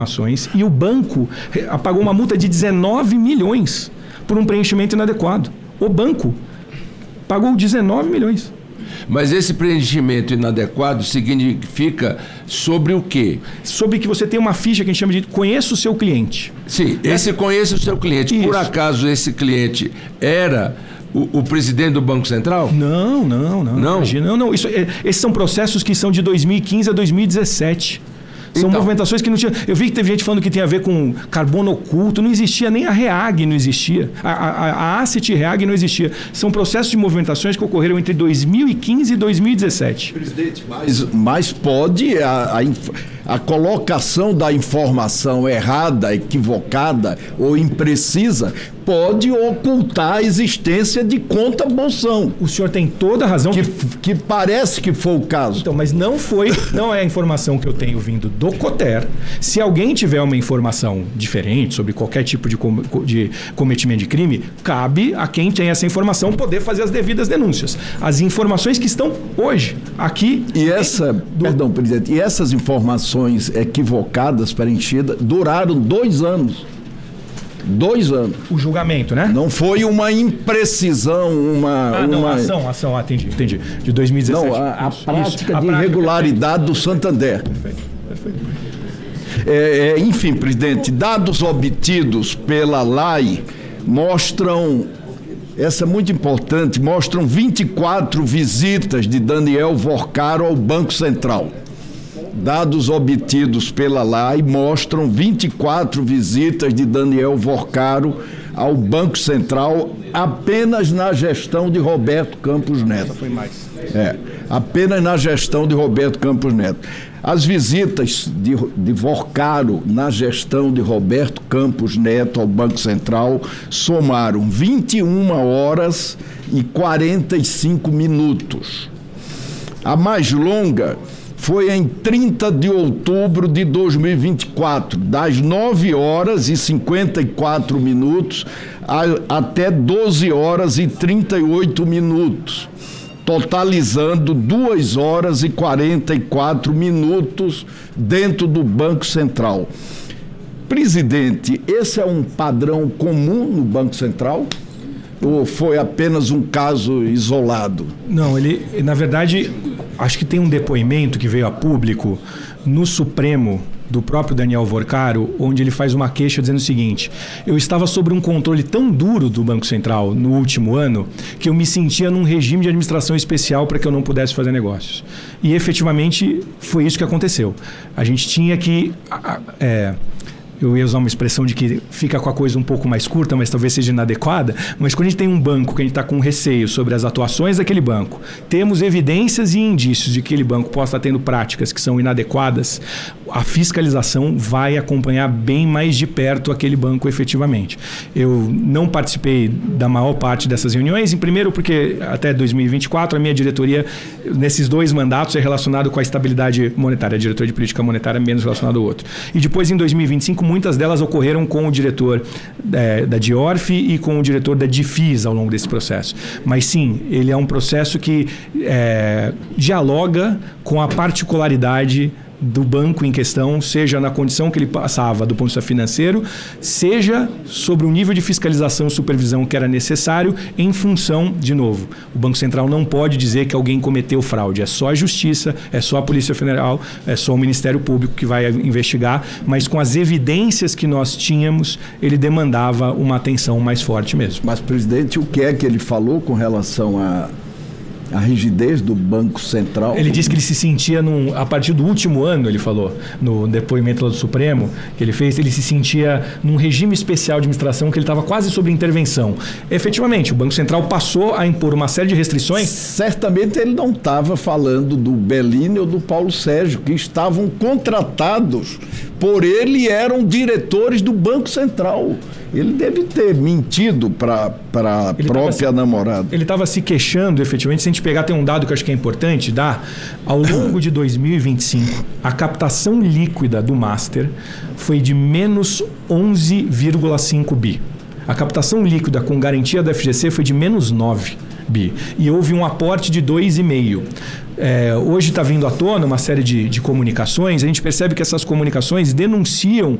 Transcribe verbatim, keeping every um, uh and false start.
ações e o banco pagou uma multa de dezenove milhões por um preenchimento inadequado. O banco pagou dezenove milhões. Mas esse preenchimento inadequado significa sobre o quê? Sobre que você tem uma ficha que a gente chama de conheça o seu cliente. Sim, esse conheça o seu cliente. Isso. Por acaso esse cliente era o, o presidente do Banco Central? Não, não, não. Não? Imagina, não, não. Isso, é, esses são processos que são de dois mil e quinze a dois mil e dezessete. São então, movimentações que não tinha. Eu vi que teve gente falando que tem a ver com carbono oculto, não existia, nem a REAG não existia. A, a, a Asset REAG não existia. São processos de movimentações que ocorreram entre dois mil e quinze e dois mil e dezessete. Presidente, mas, mas pode a, a, a colocação da informação errada, equivocada ou imprecisa, pode ocultar a existência de conta bolsão. O senhor tem toda a razão. Que, que parece que foi o caso. Então, mas não foi, não é a informação que eu tenho vindo do Coter. Se alguém tiver uma informação diferente sobre qualquer tipo de, com, de cometimento de crime, cabe a quem tem essa informação poder fazer as devidas denúncias. As informações que estão hoje aqui... E essa, do... perdão, presidente, e essas informações equivocadas, preenchidas, duraram dois anos. Dois anos. O julgamento, né? Não foi uma imprecisão, uma... Ah, não, uma... ação, ação, ah, entendi, entendi. De dois mil e dezessete. Não, a, a isso, prática isso. de a prática, irregularidade perfeito. do Santander. Perfeito, perfeito. É, é, enfim, presidente, dados obtidos pela L A I mostram, essa é muito importante, mostram vinte e quatro visitas de Daniel Vorcaro ao Banco Central. Dados obtidos pela L A I mostram vinte e quatro visitas de Daniel Vorcaro ao Banco Central apenas na gestão de Roberto Campos Neto. Foi mais. É, apenas na gestão de Roberto Campos Neto. As visitas de, de Vorcaro na gestão de Roberto Campos Neto ao Banco Central somaram vinte e uma horas e quarenta e cinco minutos. A mais longa foi em trinta de outubro de dois mil e vinte e quatro, das nove horas e cinquenta e quatro minutos a, até doze horas e trinta e oito minutos, totalizando duas horas e quarenta e quatro minutos dentro do Banco Central. Presidente, esse é um padrão comum no Banco Central? Ou foi apenas um caso isolado? Não, ele, na verdade, acho que tem um depoimento que veio a público no Supremo do próprio Daniel Vorcaro, onde ele faz uma queixa dizendo o seguinte: eu estava sob um controle tão duro do Banco Central no último ano que eu me sentia num regime de administração especial para que eu não pudesse fazer negócios. E efetivamente foi isso que aconteceu. A gente tinha que... É, eu ia usar uma expressão de que fica com a coisa um pouco mais curta, mas talvez seja inadequada, mas quando a gente tem um banco que a gente está com receio sobre as atuações daquele banco, temos evidências e indícios de que aquele banco possa estar tendo práticas que são inadequadas, a fiscalização vai acompanhar bem mais de perto aquele banco efetivamente. Eu não participei da maior parte dessas reuniões, em primeiro porque até dois mil e vinte e quatro a minha diretoria, nesses dois mandatos, é relacionado com a estabilidade monetária, a diretoria de política monetária menos relacionado ao outro. E depois, em dois mil e vinte e cinco, muitas delas ocorreram com o diretor é, da Diorf e com o diretor da Difis ao longo desse processo. Mas sim, ele é um processo que é, dialoga com a particularidade do banco em questão, seja na condição que ele passava do ponto de vista financeiro, seja sobre o nível de fiscalização e supervisão que era necessário em função, de novo, o Banco Central não pode dizer que alguém cometeu fraude, é só a Justiça, é só a Polícia Federal, é só o Ministério Público que vai investigar, mas com as evidências que nós tínhamos, ele demandava uma atenção mais forte mesmo. Mas, presidente, o que é que ele falou com relação a a rigidez do Banco Central? Ele disse que ele se sentia, num, a partir do último ano, ele falou, no depoimento lá do Supremo, que ele fez, ele se sentia num regime especial de administração que ele estava quase sob intervenção. Efetivamente, o Banco Central passou a impor uma série de restrições. Certamente ele não estava falando do Bellini ou do Paulo Sérgio, que estavam contratados por ele e eram diretores do Banco Central. Ele deve ter mentido para a própria tava, namorada. Ele estava se queixando, efetivamente. Se a gente pegar, tem um dado que eu acho que é importante dar. Ao longo de dois mil e vinte e cinco, a captação líquida do Master foi de menos onze vírgula cinco bi. A captação líquida com garantia da F G C foi de menos nove. bi. E houve um aporte de dois vírgula cinco. É, hoje está vindo à tona uma série de, de comunicações, a gente percebe que essas comunicações denunciam